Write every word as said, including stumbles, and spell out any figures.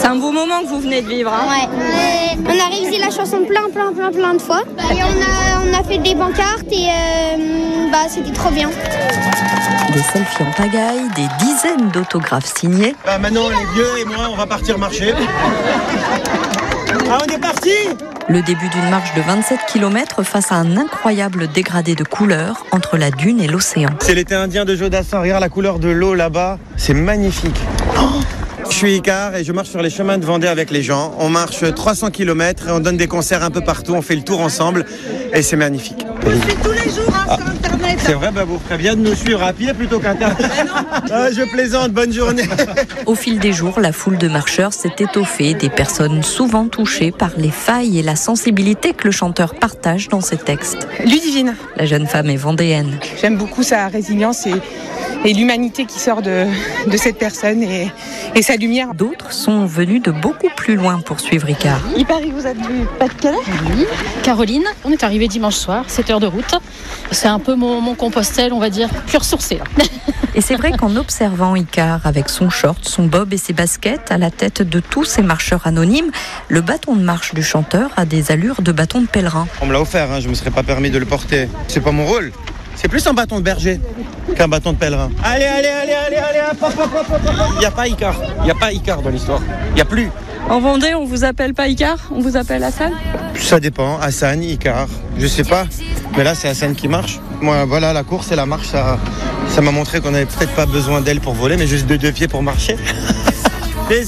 C'est un beau moment que vous venez de vivre. Hein. Ouais. On a révisé la chanson plein, plein, plein, plein de fois. Et on a, on a fait des pancartes et euh, bah, c'était trop bien. Des selfies en pagaille, des dizaines d'autographes signés. Bah maintenant, les vieux et moi, on va partir marcher. Ah, on est parti! Le début d'une marche de vingt-sept kilomètres face à un incroyable dégradé de couleurs entre la dune et l'océan. C'est l'été indien de Jodassin. Regarde la couleur de l'eau là-bas. C'est magnifique. Oh, je suis Icar et je marche sur les chemins de Vendée avec les gens. On marche trois cents kilomètres et on donne des concerts un peu partout. On fait le tour ensemble et c'est magnifique. Je suis tous les jours hein, ah, sur Internet. C'est vrai, bah vous ferez bien de nous suivre à pied plutôt qu'Internet. Ah, je plaisante, bonne journée. Au fil des jours, la foule de marcheurs s'est étoffée, des personnes souvent touchées par les failles et la sensibilité que le chanteur partage dans ses textes. Ludivine. La jeune femme est vendéenne. J'aime beaucoup sa résilience et, et l'humanité qui sort de, de cette personne et, et sa lumière. D'autres sont venus de beaucoup plus loin pour suivre Icar. Il paraît que vous êtes du Pas-de-Calais ? Oui. Caroline, on est arrivé dimanche soir, sept heures de route. C'est un peu mon, mon Compostelle, on va dire, pure sourcée. Là. Et c'est vrai qu'en observant Icar avec son short, son bob et ses baskets à la tête de tous ces marcheurs anonymes, le bâton de marche du chanteur a des allures de bâton de pèlerin. On me l'a offert, hein, je me serais pas permis de le porter. C'est pas mon rôle. C'est plus un bâton de berger qu'un bâton de pèlerin. Allez, allez, allez, allez, allez, hop, hop, hop, hop, hop. Il n'y a pas Icar. Il n'y a pas Icar dans l'histoire. Il n'y a plus. En Vendée, on vous appelle pas Icar, on vous appelle Hassan? Ça dépend. Hassan, Icar, je sais pas. Mais là, c'est Hassan qui marche. Moi, voilà, la course et la marche, ça, ça m'a montré qu'on n'avait peut-être pas besoin d'elle pour voler, mais juste de deux pieds pour marcher.